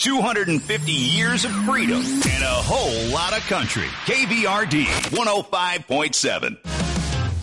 250 years of freedom and a whole lot of country. KBRD 105.7.